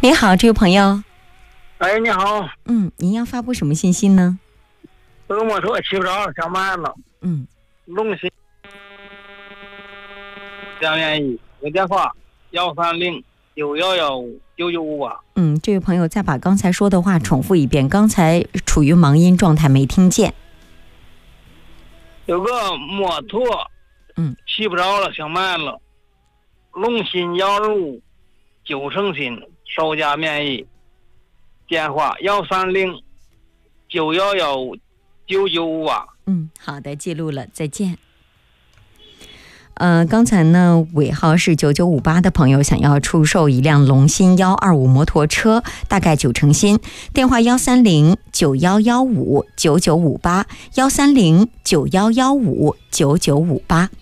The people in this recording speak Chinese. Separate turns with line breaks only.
你好，这位朋友。
哎，你好。
您要发布什么信息呢？
这个摩托骑不着，想买了。龙鑫2.1，有电话130-911-9958。
这位朋友再把刚才说的话重复一遍，刚才处于忙音状态，没听见。
有个摩托，骑不着了，想卖了。龙鑫125，9成新，售价免疫。电话130-911-9958。
好的，记录了，再见。刚才呢尾号是9958的朋友想要出售一辆龙鑫125摩托车，大概9成新，电话130-9115-9958 130-9115-9958。